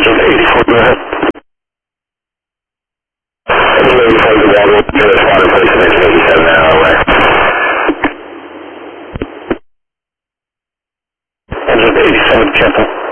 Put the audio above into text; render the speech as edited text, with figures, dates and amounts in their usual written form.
Engine 84, go ahead. Engine 84 is the water, nearest water place, and engine 87 an hour away. Engine 87, cancel.